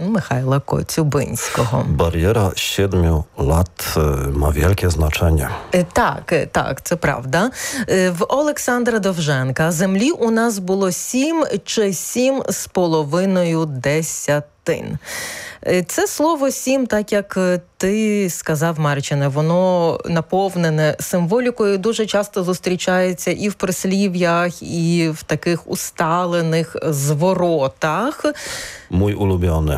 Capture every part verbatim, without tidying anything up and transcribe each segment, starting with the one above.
Михайла Коцюбинського. Bariera siedmiu lat ma wielkie znaczenie. Так, так, це правда. В Олександра Довженка землі у нас було сім чи сім з половиною десятин. Це слово «сім», так як ти сказав, Марчине, воно наповнене символікою, дуже часто зустрічається і в прислів'ях, і в таких усталених зворотах. Mój ulubiony.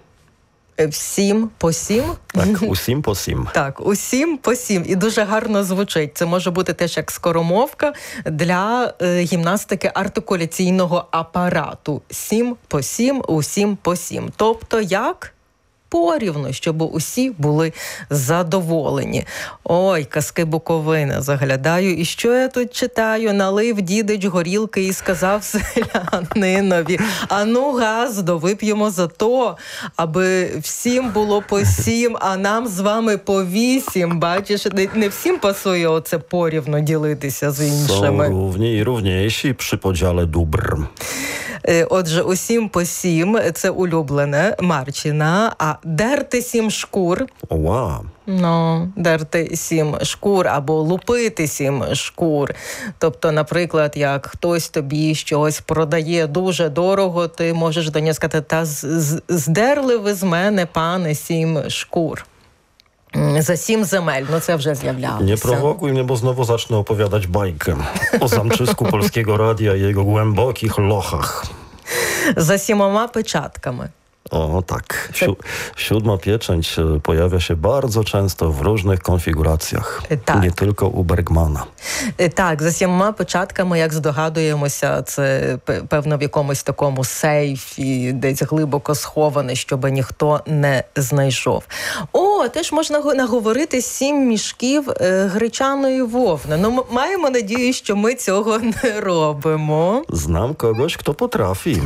Всім по сім? Так, усім по сім. Так, усім по сім. І дуже гарно звучить. Це може бути теж як скоромовка для е, гімнастики артикуляційного апарату. Сім по сім, усім по сім. Тобто як? Порівну, щоб усі були задоволені. Ой, казки Буковини, заглядаю. І що я тут читаю? Налив дідич горілки і сказав селянинові: а ну, газдо, вип'ємо за то, аби всім було по сім, а нам з вами по вісім. Бачиш, не всім пасує оце порівну ділитися з іншими. Są równi i równiejsi przy podziale dóbr. Отже, усім по сім – це улюблене Марчина, а дерти сім шкур. Wow. Ну, дерти сім шкур або лупити сім шкур. Тобто, наприклад, як хтось тобі щось продає дуже дорого, ти можеш до нього сказати: та здерли ви з мене, пане, сім шкур. За сім земель, no це вже з'являлося. Nie prowokuj mnie, bo znowu zacznę opowiadać bajkę o zamczysku Polskiego Radia i jego głębokich lochach. За сімома печатками. O tak. Si- siódma pieczęć pojawia się bardzo często w różnych konfiguracjach. Tak. Nie tylko u Bergmana. Так, за сімома початками, як здогадуємося, це, певно, в якомусь такому сейфі, десь глибоко сховане, щоб ніхто не знайшов. О, теж можна наговорити сім мішків е, гречаної вовни. Ну, маємо надію, що ми цього не робимо. Znam kogoś, kto potrafi.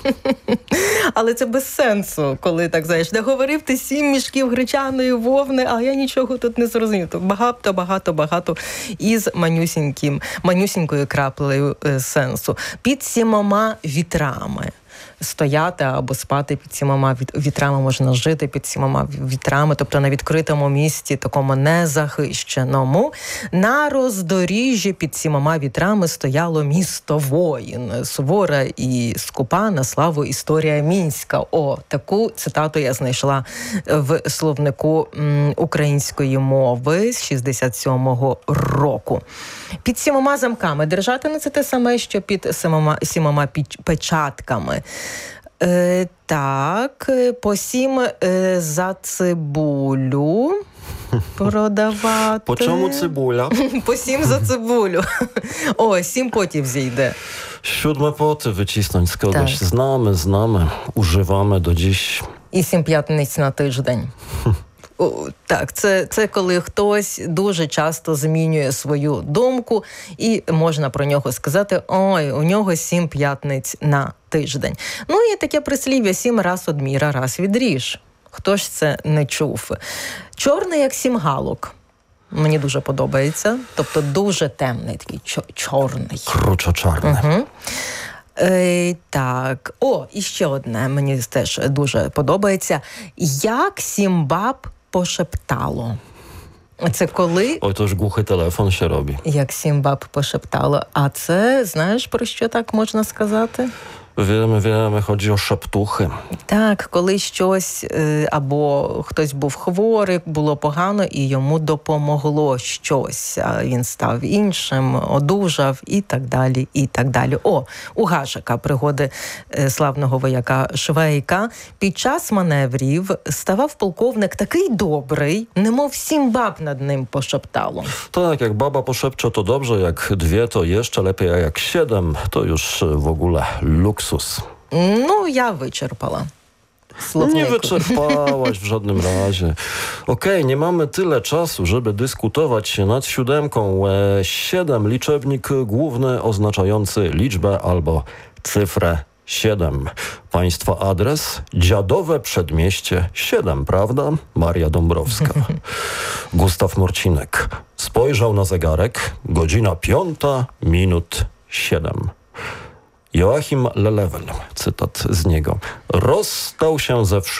Але це без сенсу, коли так, знаєш, наговорив ти сім мішків гречаної вовни, а я нічого тут не зрозумів. Багато, багато, багато із манюсіньким, манюсінькою краплею е, сенсу. Під сімома вітрами. Стояти або спати під сімома вітрами, можна жити під сімома вітрами, тобто на відкритому місці, такому незахищеному. На роздоріжжі під сімома вітрами стояло місто воїн. Сувора і скупа на славу історія мінська. О, таку цитату я знайшла в словнику м, української мови з шістдесят сьомого року. Під сімома замками держати, це те саме, що під сімома, сімома печатками. Е, так, по сім е, за цибулю продавати. Po czemu cybula? По сім за цибулю. О, сім потів зійде. Siódme poty wycisnąć z kogoś. Tak. Znamy, znamy, używamy do dziś. І сім п'ятниць на тиждень. Так, це, це коли хтось дуже часто змінює свою думку, і можна про нього сказати: ой, у нього сім п'ятниць на тиждень. Ну і таке прислів'я: сім раз одміра, раз відріж. Хто ж це не чув? Чорний, як сім галок. Мені дуже подобається. Тобто дуже темний, такий чорний. Кручо-чорний. Угу. Е, так, о, і ще одне мені теж дуже подобається. Як сім баб пошептало. Це коли... Oj, to już głuchy telefon się robi. Як сім баб пошептало. А це, знаєш, про що так можна сказати? Wiemy, wiemy, chodzi o szeptuchy. Так, коли щось, або хтось був хворий, було погано, і йому допомогло щось, а він став іншим, одужав, і так далі, і так далі. О, у Гашика пригоди славного вояка Швейка. Під час маневрів ставав полковник такий добрий, немов сім баб над ним пошептало. Tak, jak baba poszepcze, to dobrze, jak dwie, to jeszcze lepiej, a jak siedem, to już w ogóle luks. Ну, я wyczerpała. Słowniku. Nie wyczerpałaś w żadnym razie. Okej, okay, nie mamy tyle czasu, żeby dyskutować nad siódemką. E, siedem, liczebnik główny oznaczający liczbę albo cyfrę siedem. Państwa adres? Dziadowe Przedmieście siedem, prawda? Maria Dąbrowska. Gustaw Morcinek spojrzał na zegarek. Godzina piąta, minut siedem. Joachim Lelewel, cytat z niego, rozstał się ze wszystkim.